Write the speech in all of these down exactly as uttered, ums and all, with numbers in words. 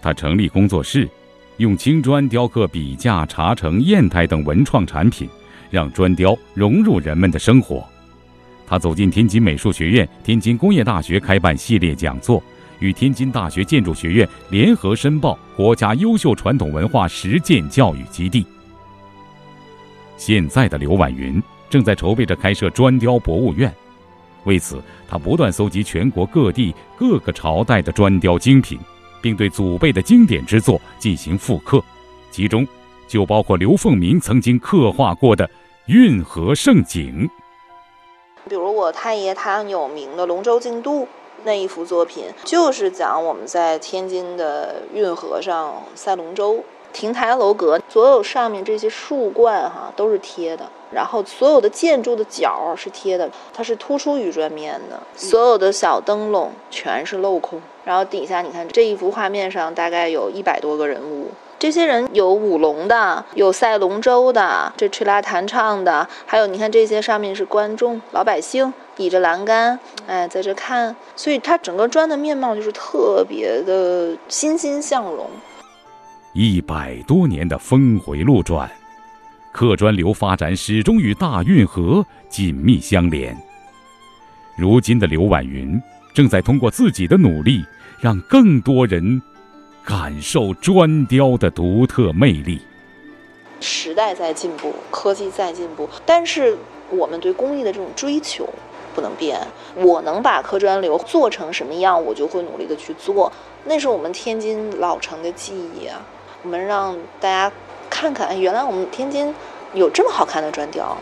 他成立工作室，用青砖雕刻笔架、茶城、砚台等文创产品，让砖雕融入人们的生活。他走进天津美术学院、天津工业大学开办系列讲座，与天津大学建筑学院联合申报国家优秀传统文化实践教育基地。现在的刘婉云正在筹备着开设砖雕博物院，为此他不断搜集全国各地各个朝代的砖雕精品，并对祖辈的经典之作进行复刻，其中就包括刘凤鸣曾经刻画过的运河胜景。 比如我太爷他很有名的龙舟竞渡那一幅作品，就是讲我们在天津的运河上赛龙舟，亭台楼阁所有上面这些树冠哈都是贴的，然后所有的建筑的角是贴的，它是突出于砖面的，所有的小灯笼全是镂空，然后底下你看这一幅画面上大概有一百多个人物，这些人有舞龙的，有赛龙舟的，这吹拉弹唱的，还有你看这些上面是观众老百姓倚着栏杆，哎，在这看，所以它整个砖的面貌就是特别的欣欣向荣。 一百多年的峰回路转，刻砖流发展始终与大运河紧密相连。如今的刘婉云正在通过自己的努力，让更多人感受砖雕的独特魅力。 时代在进步，科技在进步，但是我们对工艺的这种追求不能变。我能把刻砖流做成什么样，我就会努力的去做，那是我们天津老城的记忆啊。我们让大家看看，原来我们天津有这么好看的砖雕。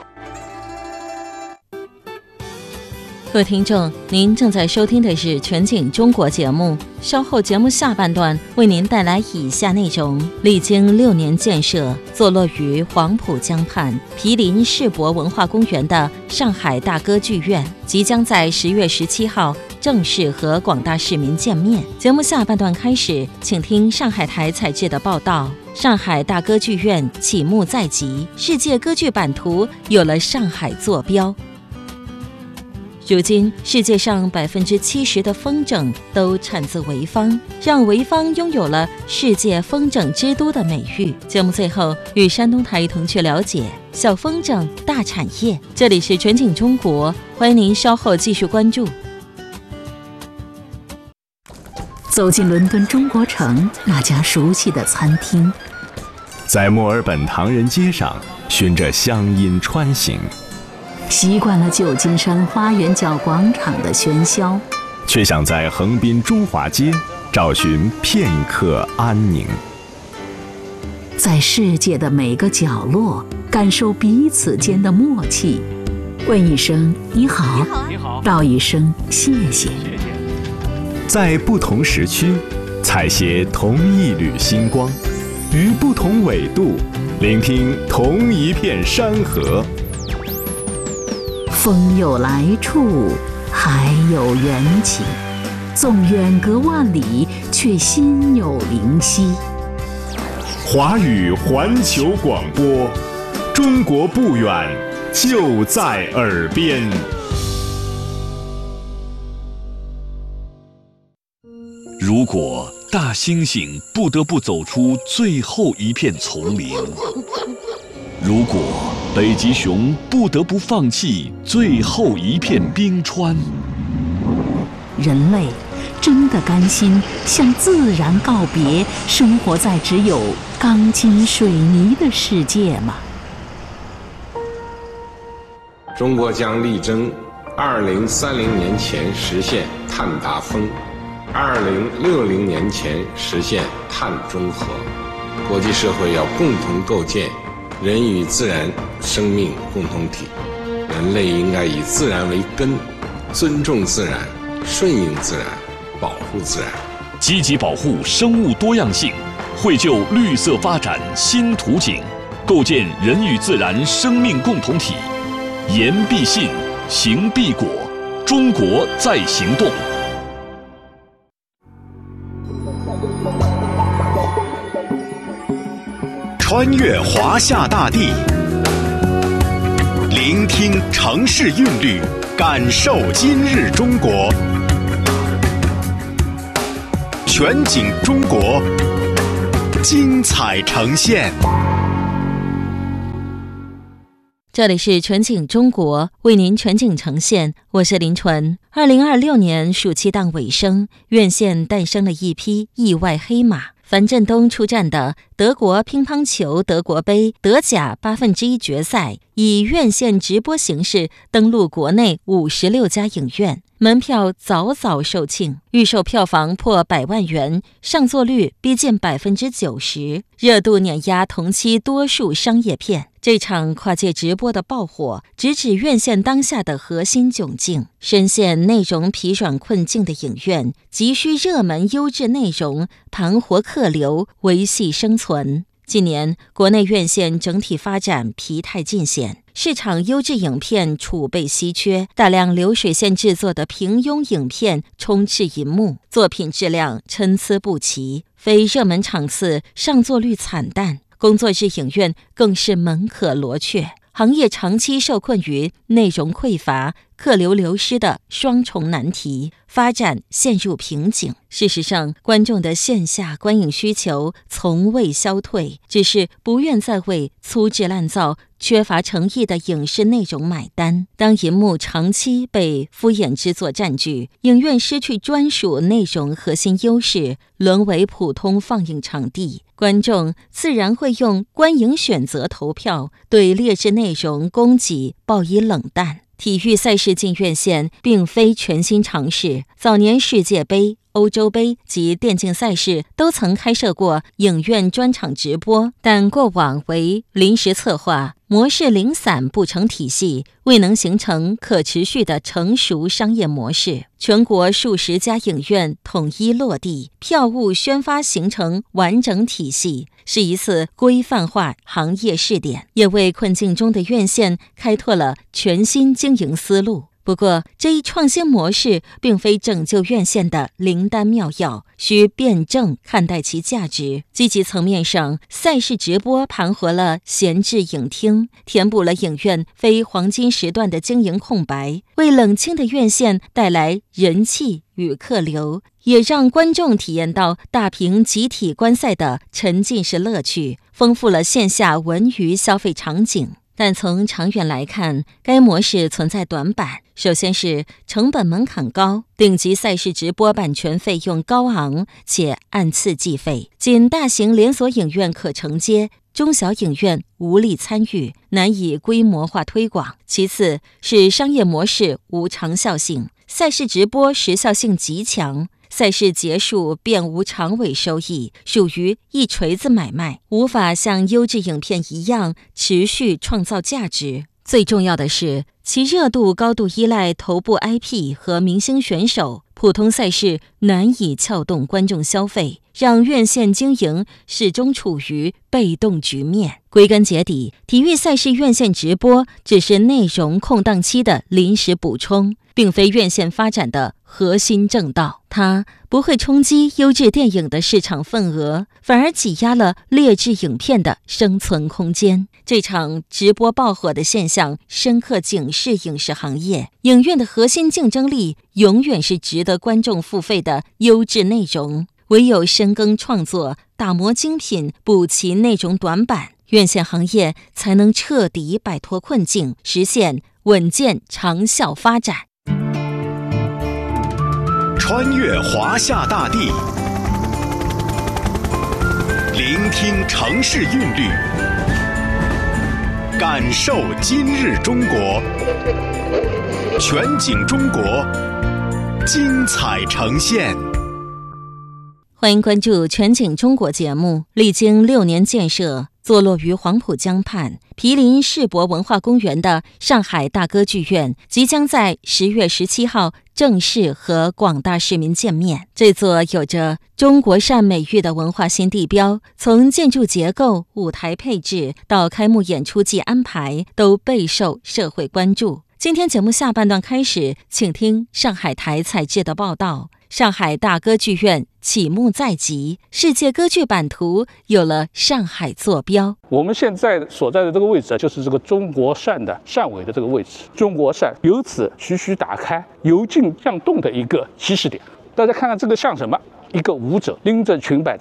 各位听众，您正在收听的是全景中国节目，稍后节目下半段为您带来以下内容。历经六年建设，坐落于黄浦江畔毗邻世博文化公园的上海大歌剧院，即将在十月十七号正式和广大市民见面。节目下半段开始，请听上海台采制的报道。上海大歌剧院启幕在即，世界歌剧版图有了上海坐标。如今，世界上百分之七十的风筝都产自潍坊，让潍坊拥有了世界风筝之都的美誉。节目最后，与山东台一同去了解小风筝大产业。这里是全景中国，欢迎您稍后继续关注。 走进伦敦中国城那家熟悉的餐厅， 在墨尔本唐人街上循着乡音穿行， 习惯了旧金山花园角广场的喧嚣， 却想在横滨中华街找寻片刻安宁。 在世界的每个角落感受彼此间的默契，问一声你好，你好，道一声谢谢。 在不同时区采撷同一缕星光，于不同纬度聆听同一片山河。 风有来处，海有缘起，纵远隔万里，却心有灵犀。 华语环球广播，中国不远，就在耳边。 如果大猩猩不得不走出最后一片丛林，如果北极熊不得不放弃最后一片冰川， 人类真的甘心向自然告别，生活在只有钢筋水泥的世界吗？ 中国将力争二零三零年前实现碳达峰，二零六零年前实现碳中和。国际社会要共同构建人与自然生命共同体，人类应该以自然为根，尊重自然，顺应自然，保护自然， 积极保护生物多样性，绘就绿色发展新图景，构建人与自然生命共同体。言必信，行必果，中国在行动。 穿越华夏大地，聆听城市韵律，感受今日中国。 全景中国，精彩呈现。 这里是全景中国，为您全景呈现，我是林纯。二零二六年暑期档尾声，院线诞生了一批意外黑马。樊振东出战的德国乒乓球德国杯德甲八分之一决赛，以院线直播形式登陆国内五十六家影院，门票早早售罄，预售票房破百万元，上座率逼近百分之九十，热度碾压同期多数商业片。这场跨界直播的爆火，直指院线当下的核心窘境。深陷内容疲软困境的影院，急需热门优质内容盘活客流，维系生存。近年，国内院线整体发展疲态尽显，市场优质影片储备稀缺，大量流水线制作的平庸影片充斥银幕，作品质量参差不齐，非热门场次上座率惨淡。工作日影院更是门可罗雀，行业长期受困于内容匮乏、客流流失的双重难题，发展陷入瓶颈。事实上，观众的线下观影需求从未消退，只是不愿再为粗制滥造、缺乏诚意的影视内容买单。当银幕长期被敷衍之作占据，影院失去专属内容核心优势，沦为普通放映场地，观众自然会用观影选择投票，对劣质内容供给报以冷淡。体育赛事进院线并非全新尝试，早年世界杯、欧洲杯及电竞赛事都曾开设过影院专场直播，但过往为临时策划，模式零散不成体系，未能形成可持续的成熟商业模式。全国数十家影院统一落地，票务宣发形成完整体系，是一次规范化行业试点，也为困境中的院线开拓了全新经营思路。不过，这一创新模式并非拯救院线的灵丹妙药，需辩证看待其价值。积极层面上，赛事直播盘活了闲置影厅，填补了影院非黄金时段的经营空白，为冷清的院线带来人气与客流，也让观众体验到大屏集体观赛的沉浸式乐趣，丰富了线下文娱消费场景。但从长远来看，该模式存在短板。首先是成本门槛高，顶级赛事直播版权费用高昂，且按次计费，仅大型连锁影院可承接，中小影院无力参与，难以规模化推广。其次是商业模式无长效性，赛事直播时效性极强，赛事结束便无长尾收益，属于一锤子买卖，无法像优质影片一样持续创造价值。最重要的是，其热度高度依赖头部 I P 和明星选手，普通赛事难以撬动观众消费，让院线经营始终处于被动局面。归根结底，体育赛事院线直播只是内容空档期的临时补充，并非院线发展的核心正道。它不会冲击优质电影的市场份额，反而挤压了劣质影片的生存空间。这场直播爆火的现象深刻警示影视行业，影院的核心竞争力永远是值得观众付费的优质内容。唯有深耕创作，打磨精品，补齐内容短板，院线行业才能彻底摆脱困境，实现稳健长效发展。 穿越华夏大地，聆听城市韵律，感受今日中国，全景中国，精彩呈现。 欢迎关注全景中国节目。历经六年建设，坐落于黄浦江畔、毗邻世博文化公园的上海大歌剧院，即将在十月十七号正式和广大市民见面。这座有着中国扇美誉的文化新地标，从建筑结构、舞台配置到开幕演出季安排，都备受社会关注。今天节目下半段开始，请听上海台采制的报道。上海大歌剧院启幕在即，世界歌剧版图有了上海坐标。 我们现在所在的这个位置，就是这个中国扇的扇尾的这个位置。中国扇由此徐徐打开，由静向动的一个起始点。 大家看看这个像什么？一个舞者拎着裙摆